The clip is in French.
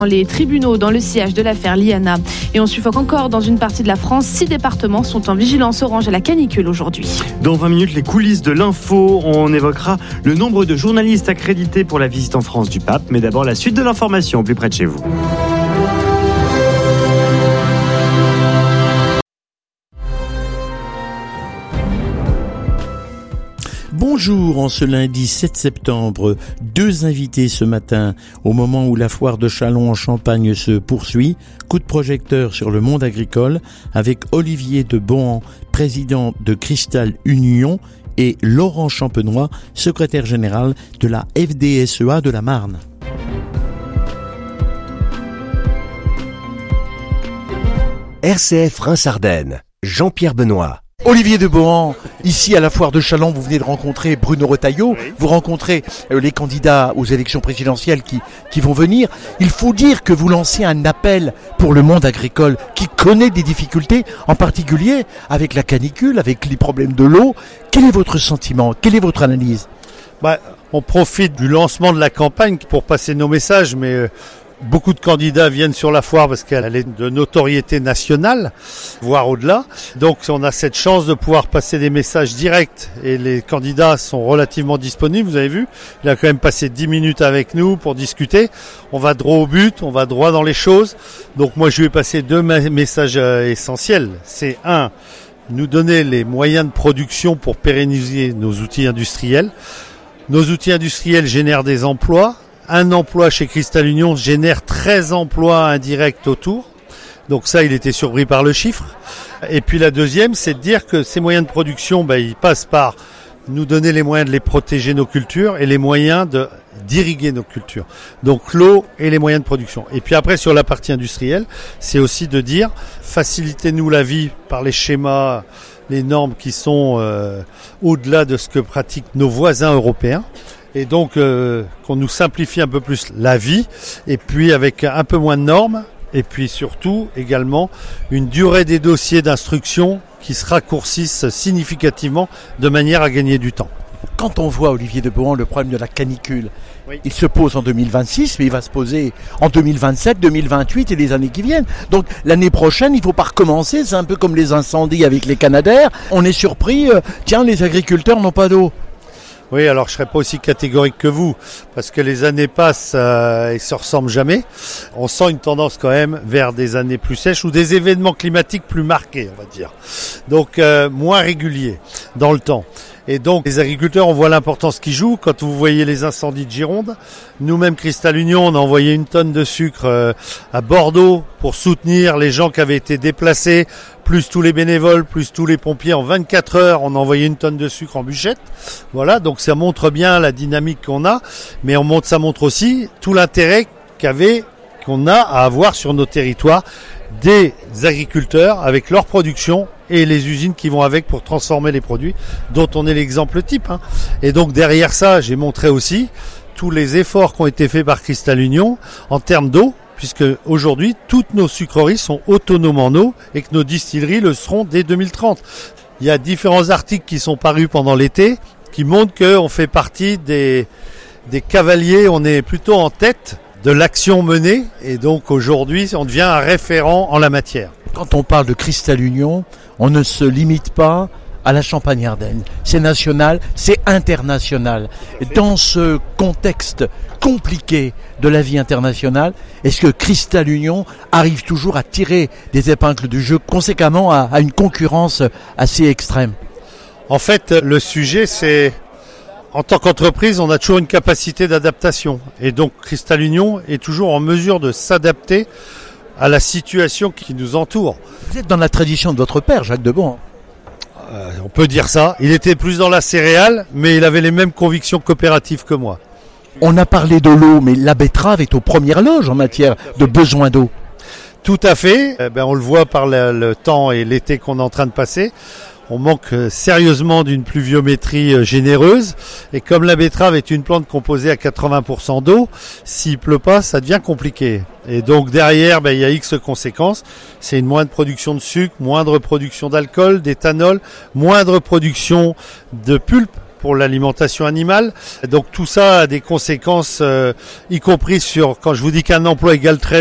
Les tribunaux dans le sillage de l'affaire Liana. Et on suffoque encore dans une partie de la France. 6 départements sont en vigilance orange à la canicule aujourd'hui. Dans 20 minutes, les coulisses de l'info. On évoquera le nombre de journalistes accrédités pour la visite en France du pape. Mais d'abord, la suite de l'information au plus près de chez vous. Bonjour, en ce lundi 7 septembre, 2 invités ce matin, au moment où la foire de Châlons en Champagne se poursuit. Coup de projecteur sur le monde agricole avec Olivier de Bohan, président de Cristal Union, et Laurent Champenois, secrétaire général de la FDSEA de la Marne. RCF Reims-Ardennes, Jean-Pierre Benoît. Olivier de Bohan, ici à la foire de Châlons, vous venez de rencontrer Bruno Retailleau, vous rencontrez les candidats aux élections présidentielles qui vont venir. Il faut dire que vous lancez un appel pour le monde agricole qui connaît des difficultés, en particulier avec la canicule, avec les problèmes de l'eau. Quel est votre sentiment? Quelle est votre analyse? On profite du lancement de la campagne pour passer nos messages, mais beaucoup de candidats viennent sur la foire parce qu'elle est de notoriété nationale, voire au-delà. Donc on a cette chance de pouvoir passer des messages directs et les candidats sont relativement disponibles. Vous avez vu, il a quand même passé 10 minutes avec nous pour discuter. On va droit au but, on va droit dans les choses. Donc moi je lui ai passé 2 messages essentiels. C'est 1, nous donner les moyens de production pour pérenniser nos outils industriels. Nos outils industriels génèrent des emplois. Un emploi chez Cristal Union génère 13 emplois indirects autour. Donc ça, il était surpris par le chiffre. Et puis la deuxième, c'est de dire que ces moyens de production, ils passent par nous donner les moyens de les protéger nos cultures et les moyens d'irriguer nos cultures. Donc l'eau et les moyens de production. Et puis après, sur la partie industrielle, c'est aussi de dire facilitez-nous la vie par les schémas, les normes qui sont au-delà de ce que pratiquent nos voisins européens. Et donc qu'on nous simplifie un peu plus la vie, et puis avec un peu moins de normes, et puis surtout également une durée des dossiers d'instruction qui se raccourcissent significativement de manière à gagner du temps. Quand on voit, Olivier de Bohan, le problème de la canicule, il se pose en 2026, mais il va se poser en 2027, 2028 et les années qui viennent. Donc l'année prochaine, il ne faut pas recommencer, c'est un peu comme les incendies avec les Canadair. On est surpris, les agriculteurs n'ont pas d'eau. Oui, alors je serais pas aussi catégorique que vous, parce que les années passent et se ressemblent jamais. On sent une tendance quand même vers des années plus sèches ou des événements climatiques plus marqués, on va dire. Donc moins réguliers dans le temps. Et donc les agriculteurs, on voit l'importance qu'ils jouent. Quand vous voyez les incendies de Gironde, nous-mêmes Cristal Union, on a envoyé 1 tonne de sucre à Bordeaux pour soutenir les gens qui avaient été déplacés, plus tous les bénévoles, plus tous les pompiers. En 24 heures, on a envoyé 1 tonne de sucre en bûchette. Voilà, donc ça montre bien la dynamique qu'on a, mais ça montre aussi tout l'intérêt qu'on a à avoir sur nos territoires des agriculteurs avec leur production et les usines qui vont avec pour transformer les produits, dont on est l'exemple type. Et donc derrière ça, j'ai montré aussi tous les efforts qui ont été faits par Cristal Union en termes d'eau, puisque aujourd'hui, toutes nos sucreries sont autonomes en eau et que nos distilleries le seront dès 2030. Il y a différents articles qui sont parus pendant l'été qui montrent qu'on fait partie des cavaliers, on est plutôt en tête de l'action menée et donc aujourd'hui, on devient un référent en la matière. Quand on parle de Cristal Union, on ne se limite pas à la Champagne-Ardenne. C'est national, c'est international. Dans ce contexte compliqué de la vie internationale, est-ce que Cristal Union arrive toujours à tirer des épingles du jeu, conséquemment à une concurrence assez extrême? En fait, le sujet, c'est en tant qu'entreprise, on a toujours une capacité d'adaptation. Et donc Cristal Union est toujours en mesure de s'adapter à la situation qui nous entoure. Vous êtes dans la tradition de votre père, Jacques de Bohan. On peut dire ça. Il était plus dans la céréale, mais il avait les mêmes convictions coopératives que moi. On a parlé de l'eau, mais la betterave est aux premières loges en matière de besoin d'eau. Tout à fait. On le voit par le temps et l'été qu'on est en train de passer. On manque sérieusement d'une pluviométrie généreuse. Et comme la betterave est une plante composée à 80% d'eau, s'il pleut pas, ça devient compliqué. Et donc derrière, il y a X conséquences. C'est une moindre production de sucre, moindre production d'alcool, d'éthanol, moindre production de pulpe pour l'alimentation animale. Donc tout ça a des conséquences, y compris sur, quand je vous dis qu'un emploi égale 13,